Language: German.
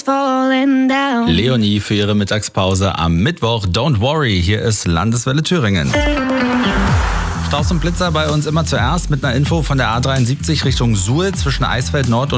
falling down. Leonie für ihre Mittagspause am Mittwoch. Don't worry, hier ist Landeswelle Thüringen. Staus und Blitzer bei uns immer zuerst mit einer Info von der A73 Richtung Suhl zwischen Eisfeld Nord und